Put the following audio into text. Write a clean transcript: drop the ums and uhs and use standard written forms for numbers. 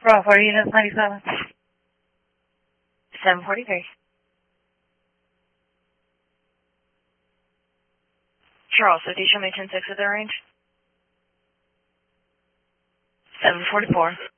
Bravo 4 units 97. 743. Charles, so do you show me 10-6 at the range? 744.